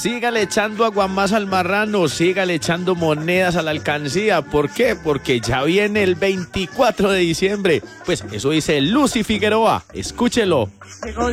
sígale echando agua más al marrano, sígale echando monedas a la alcancía. ¿Por qué? Porque ya viene el 24 de diciembre. Pues eso dice Lucy Figueroa. Escúchelo.